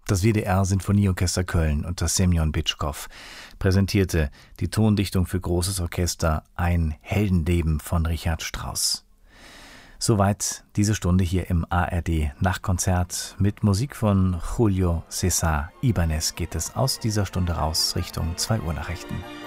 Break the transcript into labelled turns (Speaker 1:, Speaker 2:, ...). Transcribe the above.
Speaker 1: Das WDR-Sinfonieorchester Köln unter Semjon Bitschkow präsentierte die Tondichtung für großes Orchester Ein Heldenleben von Richard Strauss. Soweit diese Stunde hier im ARD Nachtkonzert mit Musik von Julio César Ibáñez geht es aus dieser Stunde raus Richtung 2 Uhr Nachrichten.